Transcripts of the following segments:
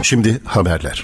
Şimdi haberler.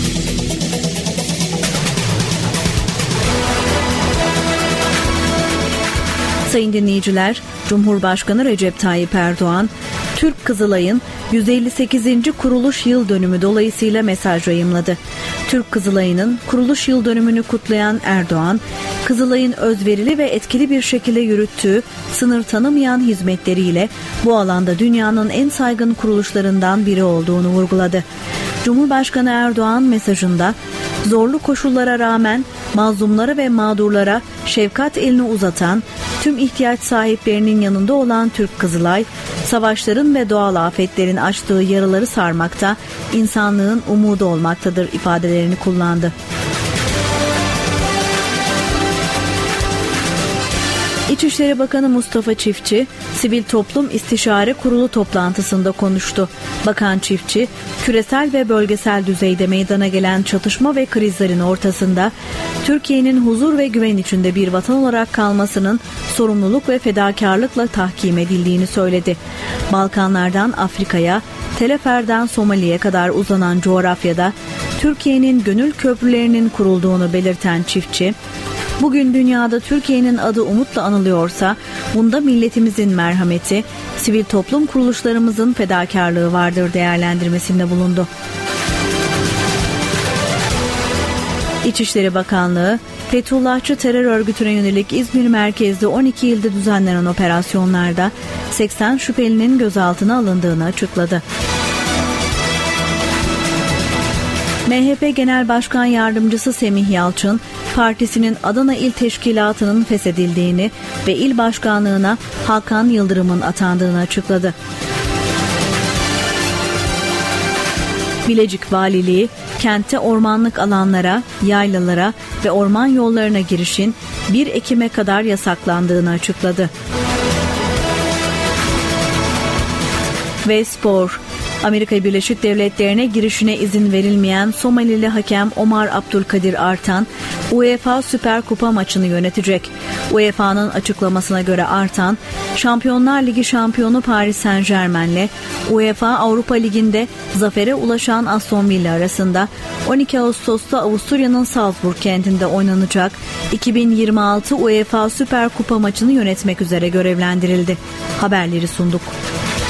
Sayın dinleyiciler, Cumhurbaşkanı Recep Tayyip Erdoğan, Türk Kızılay'ın 158. kuruluş yıl dönümü dolayısıyla mesaj yayımladı. Türk Kızılay'ın kuruluş yıl dönümünü kutlayan Erdoğan, Kızılay'ın özverili ve etkili bir şekilde yürüttüğü sınır tanımayan hizmetleriyle bu alanda dünyanın en saygın kuruluşlarından biri olduğunu vurguladı. Cumhurbaşkanı Erdoğan mesajında, zorlu koşullara rağmen mazlumlara ve mağdurlara şefkat elini uzatan, tüm ihtiyaç sahiplerinin yanında olan Türk Kızılay, savaşların ve doğal afetlerin açtığı yaraları sarmakta, insanlığın umudu olmaktadır ifadelerini kullandı. İçişleri Bakanı Mustafa Çiftçi, Sivil Toplum İstişare Kurulu toplantısında konuştu. Bakan Çiftçi, küresel ve bölgesel düzeyde meydana gelen çatışma ve krizlerin ortasında Türkiye'nin huzur ve güven içinde bir vatan olarak kalmasının sorumluluk ve fedakarlıkla tahkim edildiğini söyledi. Balkanlardan Afrika'ya, Telefer'den Somali'ye kadar uzanan coğrafyada Türkiye'nin gönül köprülerinin kurulduğunu belirten Çiftçi, bugün dünyada Türkiye'nin adı umutla anılıyorsa bunda milletimizin merhameti, sivil toplum kuruluşlarımızın fedakarlığı vardır değerlendirmesinde bulundu. İçişleri Bakanlığı, Fethullahçı terör örgütüne yönelik İzmir merkezli 12 ilde düzenlenen operasyonlarda 80 şüphelinin gözaltına alındığını açıkladı. MHP Genel Başkan Yardımcısı Semih Yalçın, partisinin Adana İl Teşkilatı'nın feshedildiğini ve il başkanlığına Hakan Yıldırım'ın atandığını açıkladı. Bilecik Valiliği, kentte ormanlık alanlara, yaylalara ve orman yollarına girişin 1 Ekim'e kadar yasaklandığını açıkladı. Ve spor. Amerika Birleşik Devletleri'ne girişine izin verilmeyen Somalili hakem Omar Abdülkadir Artan, UEFA Süper Kupa maçını yönetecek. UEFA'nın açıklamasına göre Artan, Şampiyonlar Ligi şampiyonu Paris Saint-Germain'le UEFA Avrupa Ligi'nde zafere ulaşan Aston Villa arasında 12 Ağustos'ta Avusturya'nın Salzburg kentinde oynanacak 2026 UEFA Süper Kupa maçını yönetmek üzere görevlendirildi. Haberleri sunduk.